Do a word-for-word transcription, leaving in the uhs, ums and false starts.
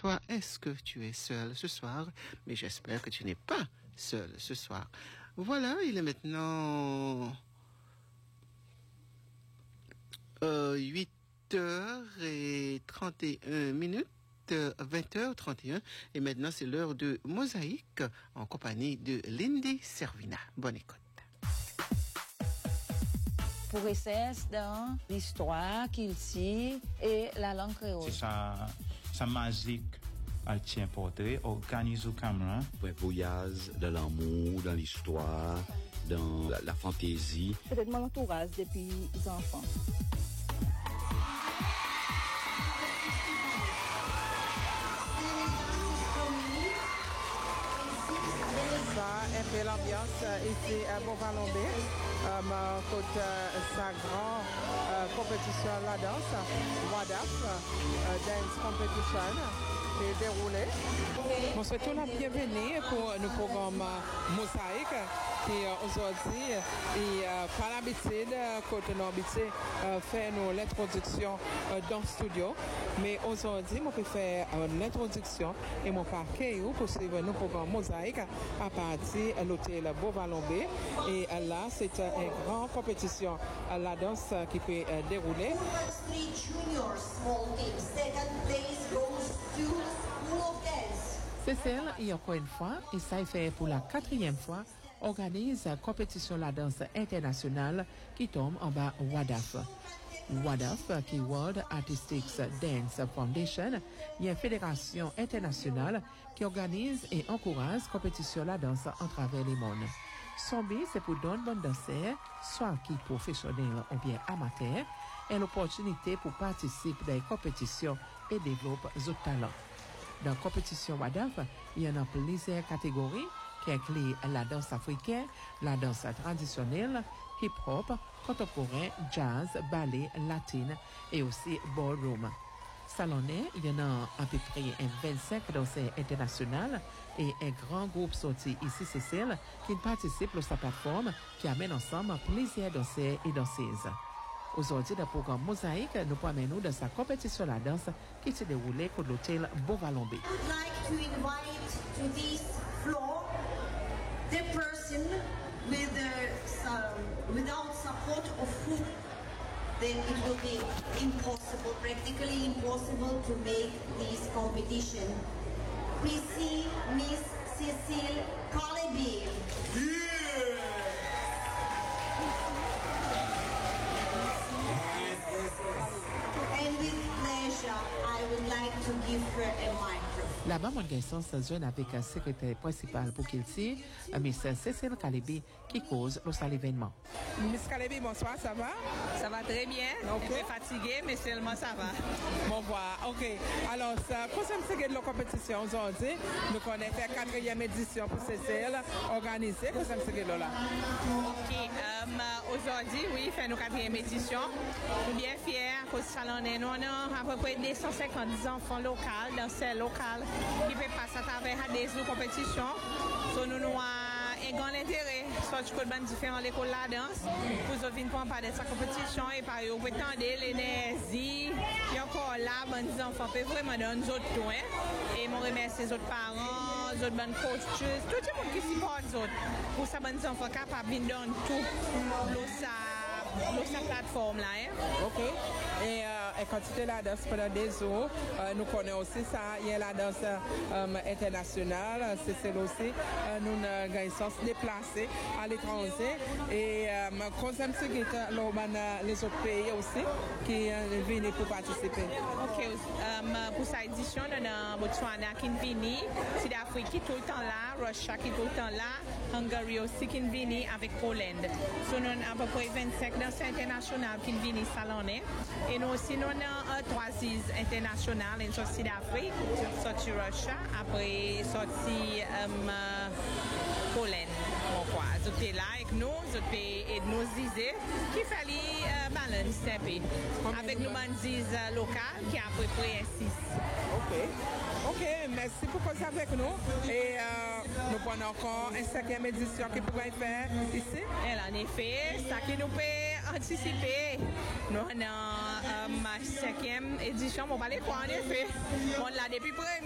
toi, est-ce que tu es seul ce soir? Mais j'espère que tu n'es pas seul ce soir. Voilà, il est maintenant euh, huit heures trente et une minutes. vingt heures trente et un et maintenant c'est l'heure de Mosaïque en compagnie de Lindy Servina. Bonne écoute. Pour essayer dans l'histoire qu'il dit et la langue créole. C'est ça, sa musique, elle tient portrait, organise au caméra. Un voyage dans l'amour, dans l'histoire, dans la, la fantaisie. Peut-être mon entourage depuis les enfants. Ça, un peu l'ambiance ici à Beauvalombe, euh, côté euh, sa grande euh, compétition la danse, WADAF, euh, Dance Competition, qui est déroulée. Bon, c'est tout la bienvenue pour le programme Mosaïque, qui aujourd'hui est euh, par l'habitude, côté l'habitude, euh, fait nous l'introduction euh, dans le studio. Mais aujourd'hui, je peux faire euh, l'introduction et mon parquet pour suivre nos programmes Mosaïque à partir de l'hôtel Beauvalombe. Et euh, là, c'est euh, une grande compétition à la danse euh, qui peut euh, dérouler. Cécile, et encore une fois, et ça fait pour la quatrième fois, organise la compétition la danse internationale qui tombe en bas WADAF. WADAF, qui est World Artistic Dance Foundation, est une fédération internationale qui organise et encourage la compétition la danse en travers les mondes. Son but, c'est pour donner bonne danseur, soit qui professionnel ou bien amateur, et l'opportunité pour participer à des compétitions et développer d'autres talents. Dans la compétition WADAF, il y en a plusieurs catégories qui incluent la danse africaine, la danse traditionnelle, hip-hop, contemporain, jazz, ballet, latine et aussi ballroom. Salonnais, il y en a à peu près vingt-cinq danseurs internationaux et un grand groupe sorti ici, Cécile, qui participe à sa plateforme qui amène ensemble plusieurs danseurs et danseuses. Aujourd'hui, dans le programme Mosaïque, nous promènons dans sa compétition la danse qui s'est déroulée pour l'hôtel Beauvalombe. I would like to invite to this floor the person with the, uh, without support of whom then it will be impossible, practically impossible to make this competition. We see Miss Cécile Calebi. Yeah. And with pleasure, I would like to give her a microphone. Là-bas, mon garçon se joint avec un secrétaire principal pour qu'il tire, Miss Cécile Calebi, qui cause le l'événement. Miss Calebi, bonsoir, ça va? Ça va très bien. Okay. Je suis fatiguée, mais seulement ça va. Bon, voilà, ok. Alors, ça, pour ce de la compétition aujourd'hui, nous connaissons la quatrième édition pour Cécile organisée. Pour ce qui est là? Ok. Um, aujourd'hui, oui, fait nos quatrième édition. Je suis bien fière qu'au salon, nous avons à peu près deux cent cinquante enfants locaux, danseurs locaux, qui peuvent passer à travers des compétitions. So, nous avons un grand intérêt sur les différentes écoles de la danse pour venir prendre part de cette compétition et par exemple, vous attendez l'énergie, il y a encore là, les enfants peuvent vraiment donner nous autres tout. Et je remercie les autres parents, les autres coachs, tout le monde qui supporte les autres pour que les enfants capables de donner tout dans sa plateforme là. Hein? Ok. Et, euh, et quand tu es la danse pendant des jours, euh, nous connaissons aussi ça, il y a la danse euh, internationale, c'est celle aussi, euh, nous avons se déplacer à l'étranger et euh, quand j'aime ce qui est les autres pays aussi qui euh, viennent pour participer. Ok, um, pour cette édition, nous avons Botswana qui vient, Sud-Afrique qui est tout le temps là, Russie qui est tout le temps là, Hongrie aussi qui vient avec Pologne. So, nous avons à peu près vingt-cinq danseurs internationaux qui viennent salonner. Et nous aussi, nous avons trois assises internationales, une sortie d'Afrique, sortie Russie, après sortie um, Pologne. Bon, vous êtes là avec nous, vous êtes nous disait qu'il fallait euh, balancer un peu. Avec nous, bandises euh, locales qui a à peu près six. Ok. Ok, merci pour causer avec nous. Et euh, nous prenons encore une cinquième édition qui pourrait faire ici. Et en effet, ça qui nous peut anticiper. Nous avons une euh, cinquième édition, on va aller quoi en effet. On l'a depuis près.